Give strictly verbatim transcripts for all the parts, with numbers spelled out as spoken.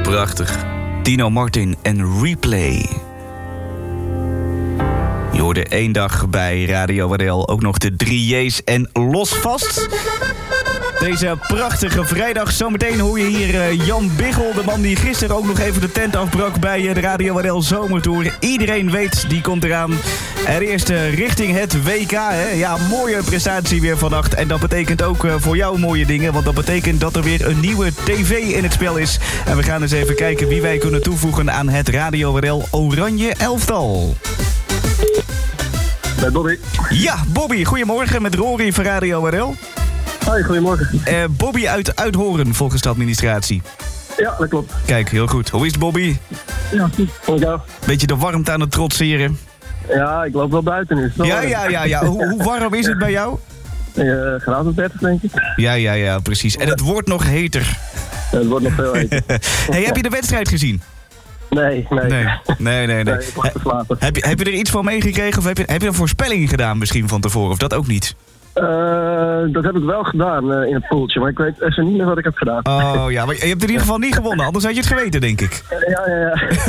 Prachtig. Dino Martin en Replay. Je hoorde één dag bij Radio Waddel ook nog de drie J's en Los Vast. Deze prachtige vrijdag. Zometeen hoor je hier uh, Jan Biggel, de man die gisteren ook nog even de tent afbrak bij uh, de Radio Waddel Zomertour. Iedereen weet, die komt eraan. En eerst uh, richting het W K. Hè? Ja, mooie prestatie weer vannacht. En dat betekent ook uh, voor jou mooie dingen. Want dat betekent dat er weer een nieuwe tv in het spel is. En we gaan eens even kijken wie wij kunnen toevoegen aan het Radio Waddel Oranje elftal. Met Bobby. Ja, Bobby. Goedemorgen met Rory van Radio Waddel. Hoi, goedemorgen. Uh, Bobby uit Uithoren volgens de administratie. Ja, dat klopt. Kijk, heel goed. Hoe is het, Bobby? Ja, goed. Van jou? Beetje de warmte aan het trotseren. Ja, ik loop wel buiten nu. Ja, ja, ja, ja. Hoe, hoe warm is het bij jou? Uh, graden dertig, denk ik. Ja, ja, ja, precies. En het wordt nog heter. Ja, het wordt nog veel heter. Hey, heb je de wedstrijd gezien? Nee, nee. Nee, nee, nee. nee. nee ik word verslapen. Heb je, heb je er iets van meegekregen of heb je, heb je een voorspelling gedaan misschien van tevoren? Of dat ook niet? Uh, dat heb ik wel gedaan uh, in het poeltje, maar ik weet even niet meer wat ik heb gedaan. Oh ja, maar je hebt in ieder geval niet gewonnen, anders had je het geweten, denk ik. Ja, ja,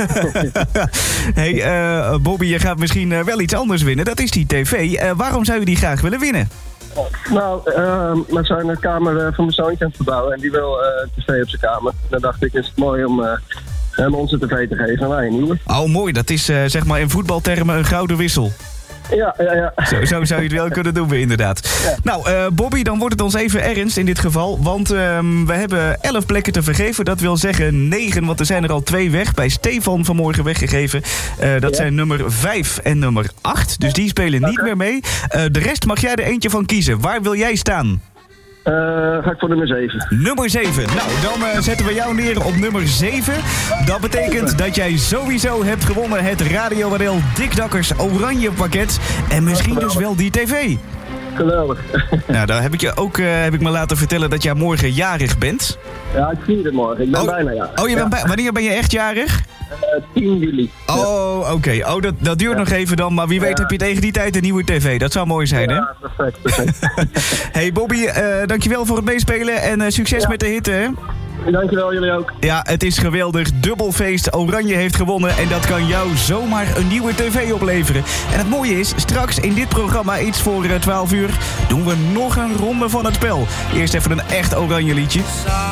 ja. Hey, uh, Bobby, je gaat misschien uh, wel iets anders winnen. Dat is die tv. Uh, waarom zou je die graag willen winnen? Nou, uh, we zijn een kamer uh, van mijn zoontje aan het verbouwen en die wil uh, tv op zijn kamer. Dan dacht ik, is het mooi om uh, hem onze tv te geven en wij een nieuwe. Oh, mooi. Dat is uh, zeg maar in voetbaltermen een gouden wissel. Ja, ja, ja. Zo, zo zou je het wel kunnen doen, inderdaad. Ja. Nou, uh, Bobby, dan wordt het ons even ernst in dit geval. Want uh, we hebben elf plekken te vergeven. Dat wil zeggen negen, want er zijn er al twee weg. Bij Stefan vanmorgen weggegeven. Uh, dat ja. zijn nummer vijf en nummer acht. Dus die spelen niet okay. meer mee. Uh, de rest mag jij er eentje van kiezen. Waar wil jij staan? Uh, ga ik voor nummer zeven. Nummer zeven. Nou, dan uh, zetten we jou neer op nummer zeven. Dat betekent dat jij sowieso hebt gewonnen het Radio Waddel Dikdakkers Oranje pakket. En misschien dus wel die tv. Geweldig. Nou, dan heb ik je ook uh, heb ik me laten vertellen dat jij morgen jarig bent. Ja, ik vier het morgen. Ik ben oh, bijna jarig. Oh, je bent bij, wanneer ben je echt jarig? Uh, tien juli. Oh, oké. Okay. Oh, dat, dat duurt ja. nog even dan. Maar wie weet ja. heb je tegen die tijd een nieuwe tv. Dat zou mooi zijn, ja, hè? Perfect, perfect. Hey Bobby, uh, dankjewel voor het meespelen. En uh, succes ja. met de hitte, hè? Dankjewel, jullie ook. Ja, het is geweldig. Dubbel feest. Oranje heeft gewonnen. En dat kan jou zomaar een nieuwe tv opleveren. En het mooie is, straks in dit programma, iets voor twaalf uur... doen we nog een ronde van het spel. Eerst even een echt oranje liedje.